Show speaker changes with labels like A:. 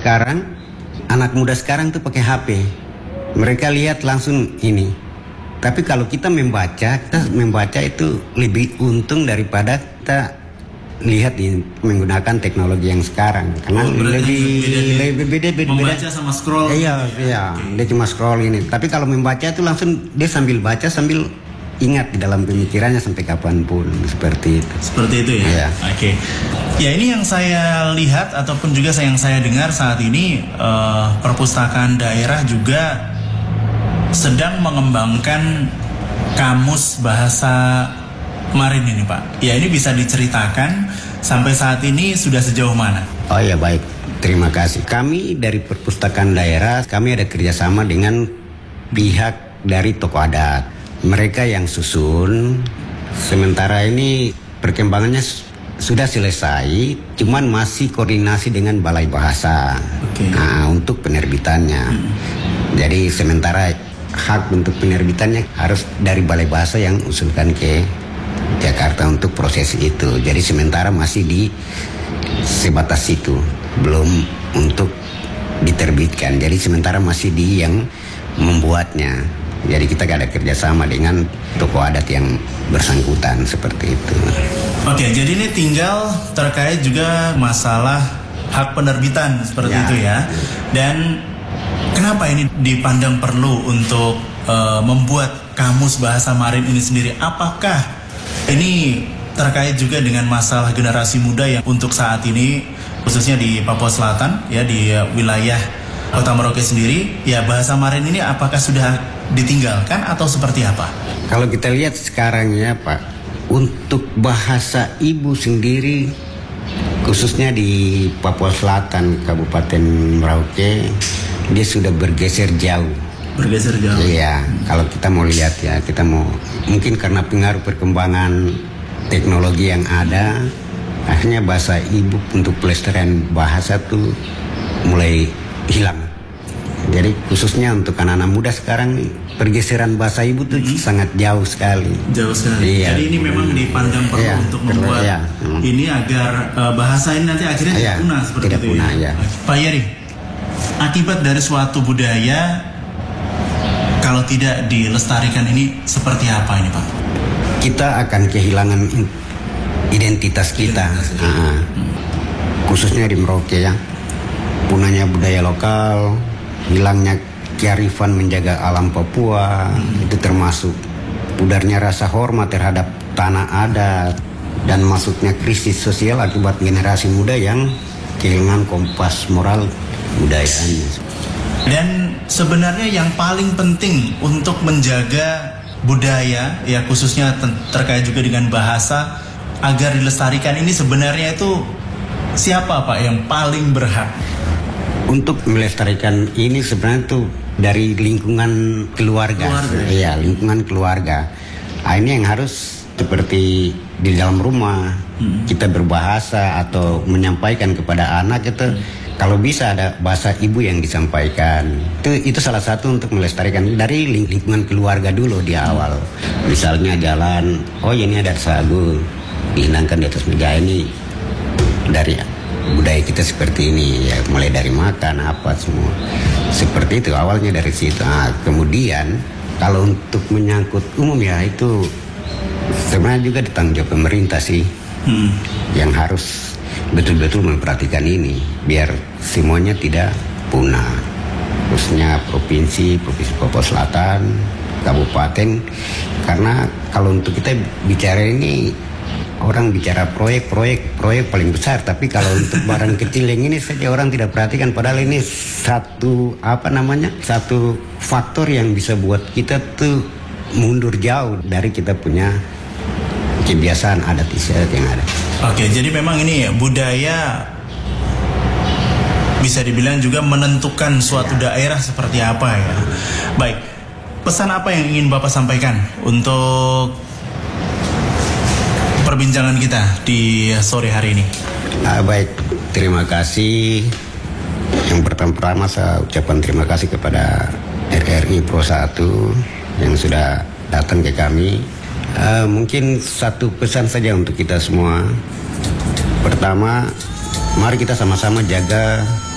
A: sekarang anak muda sekarang tuh pakai HP. Mereka lihat langsung ini. Tapi kalau kita membaca itu lebih untung daripada kita lihat menggunakan teknologi yang sekarang. Karena lebih beda.
B: Membaca sama scroll.
A: Iya. Dia cuma scroll ini. Tapi kalau membaca itu langsung dia sambil baca sambil ingat di dalam pemikirannya sampai kapanpun, seperti itu.
B: Seperti itu ya. Oke. Ya, ini yang saya lihat ataupun juga yang saya dengar saat ini, perpustakaan daerah juga sedang mengembangkan kamus bahasa Marin ini, Pak. Ya, ini bisa diceritakan sampai saat ini sudah sejauh mana?
A: Oh ya, baik. Terima kasih. Kami dari perpustakaan daerah, kami ada kerjasama dengan pihak dari tokoh adat. Mereka yang susun. Sementara ini perkembangannya sudah selesai, cuman masih koordinasi dengan Balai Bahasa. Nah, untuk penerbitannya. Jadi sementara hak untuk penerbitannya harus dari Balai Bahasa yang usulkan ke Jakarta untuk proses itu. Jadi sementara masih di sebatas itu, belum untuk diterbitkan. Jadi sementara masih di yang membuatnya. Jadi kita ada kerjasama dengan tokoh adat yang bersangkutan seperti itu.
B: Oke, jadi ini tinggal terkait juga masalah hak penerbitan seperti itu ya. Dan kenapa ini dipandang perlu untuk membuat kamus bahasa Marin ini sendiri? Apakah ini terkait juga dengan masalah generasi muda yang untuk saat ini khususnya di Papua Selatan ya, di wilayah Kota Merauke sendiri, ya bahasa Marin ini apakah sudah ditinggalkan atau seperti apa?
A: Kalau kita lihat sekarang ya Pak, untuk bahasa ibu sendiri khususnya di Papua Selatan Kabupaten Merauke, dia sudah bergeser jauh.
B: Bergeser jauh.
A: Iya, kalau kita mau lihat ya, kita mau mungkin karena pengaruh perkembangan teknologi yang ada, akhirnya bahasa ibu untuk pelestarian bahasa tuh mulai hilang. Jadi khususnya untuk anak-anak muda sekarang pergeseran bahasa ibu tuh sangat jauh sekali.
B: Jauh sekali. Jadi ini memang dipandang perlu untuk membuat ini agar bahasa ini nanti akhirnya tidak punah seperti itu. Ya. Pak Yeri, akibat dari suatu budaya kalau tidak dilestarikan ini seperti apa ini Pak?
A: Kita akan kehilangan identitas kita. Khususnya di Merauke ya. Punahnya budaya lokal, hilangnya kearifan menjaga alam Papua, itu termasuk pudarnya rasa hormat terhadap tanah adat, dan masuknya krisis sosial akibat generasi muda yang kehilangan kompas moral budayanya.
B: Dan sebenarnya yang paling penting untuk menjaga budaya ya, khususnya terkait juga dengan bahasa agar dilestarikan ini sebenarnya itu siapa Pak yang paling berhak?
A: Untuk melestarikan ini sebenarnya tuh dari lingkungan keluarga. Iya, lingkungan keluarga. Ini yang harus seperti di dalam rumah kita berbahasa atau menyampaikan kepada anak itu, kalau bisa ada bahasa ibu yang disampaikan. Itu salah satu untuk melestarikan dari lingkungan keluarga dulu di awal. Misalnya jalan, oh ini ada sagu dihidangkan di atas meja, ini dari budaya kita seperti ini ya, mulai dari makan apa semua seperti itu, awalnya dari situ. Kemudian kalau untuk menyangkut umum ya, itu sebenarnya juga ditanggung jawab pemerintah sih, yang harus betul-betul memperhatikan ini biar semuanya tidak punah, khususnya provinsi Papua Selatan, kabupaten. Karena kalau untuk kita bicara ini, orang bicara proyek paling besar, tapi kalau untuk barang kecil yang ini saja orang tidak perhatikan, padahal ini satu faktor yang bisa buat kita tuh mundur jauh dari kita punya kebiasaan adat istiadat yang ada.
B: Oke, jadi memang ini budaya bisa dibilang juga menentukan suatu daerah seperti apa ya. Baik, pesan apa yang ingin Bapak sampaikan untuk perbincangan kita di sore hari ini?
A: Baik, terima kasih. Yang pertama saya ucapkan terima kasih kepada RRI Pro 1 yang sudah datang ke kami. Mungkin satu pesan saja untuk kita semua. Pertama, mari kita sama-sama jaga